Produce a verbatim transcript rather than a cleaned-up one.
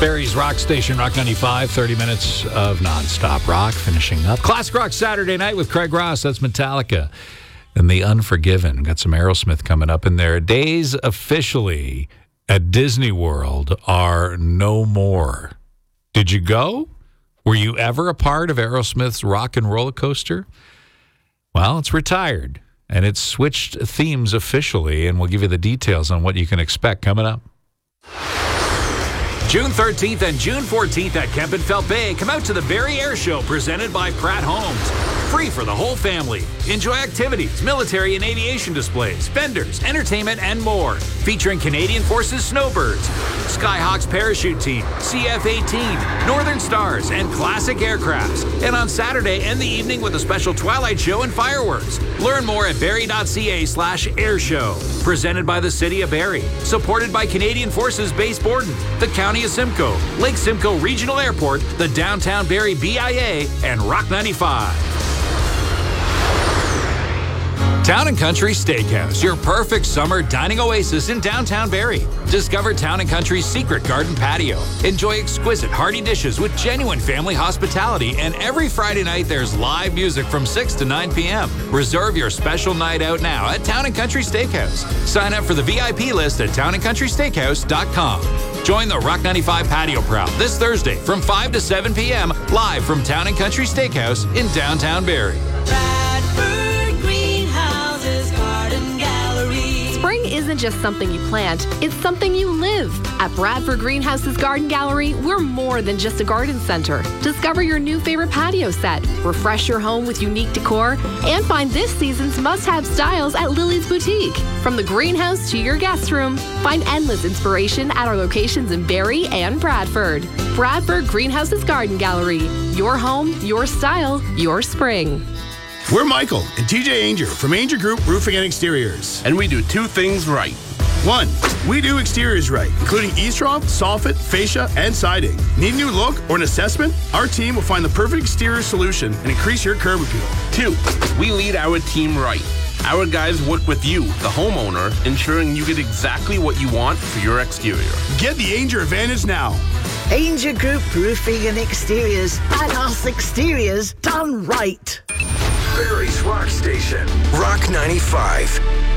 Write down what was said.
Barry's Rock Station, Rock ninety-five, thirty minutes of nonstop rock, finishing up. Classic Rock Saturday night with Craig Ross. That's Metallica and The Unforgiven. Got some Aerosmith coming up in there. Days officially at Disney World are no more. Did you go? Were you ever a part of Aerosmith's Rock and Roller Coaster? Well, it's retired, and it's switched themes officially, and we'll give you the details on what you can expect coming up. June thirteenth and June fourteenth at Kempenfelt Bay. Come out to the Barrie Air Show presented by Pratt Homes. Free for the whole family. Enjoy activities, military and aviation displays, vendors, entertainment, and more. Featuring Canadian Forces Snowbirds, Skyhawks Parachute Team, C F eighteen, Northern Stars, and classic aircrafts. And on Saturday, end the evening with a special Twilight Show and fireworks. Learn more at barrie.ca slash airshow. Presented by the City of Barrie. Supported by Canadian Forces Base Borden, the County of Simcoe, Lake Simcoe Regional Airport, the Downtown Barrie B I A, and Rock ninety-five. Town and Country Steakhouse, your perfect summer dining oasis in downtown Barrie. Discover Town and Country's secret garden patio. Enjoy exquisite hearty dishes with genuine family hospitality, and every Friday night there's live music from six to nine p.m. Reserve your special night out now at Town and Country Steakhouse. Sign up for the V I P list at town and country steakhouse dot com. Join the Rock ninety-five Patio Prowl this Thursday from five to seven p.m. live from Town and Country Steakhouse in downtown Barrie. Spring isn't just something you plant, it's something you live. At Bradford Greenhouse's Garden Gallery, we're more than just a garden center. Discover your new favorite patio set, refresh your home with unique decor, and find this season's must-have styles at Lily's Boutique. From the greenhouse to your guest room, find endless inspiration at our locations in Barrie and Bradford. Bradford Greenhouse's Garden Gallery. Your home, your style, your spring. We're Michael and T J Ainger from Ainger Group Roofing and Exteriors. And we do two things right. One, we do exteriors right, including eavesdrop, soffit, fascia, and siding. Need a new look or an assessment? Our team will find the perfect exterior solution and increase your curb appeal. Two, we lead our team right. Our guys work with you, the homeowner, ensuring you get exactly what you want for your exterior. Get the Ainger advantage now. Ainger Group Roofing and Exteriors. Badass exteriors done right. Barrie's Rock Station, Rock ninety-five.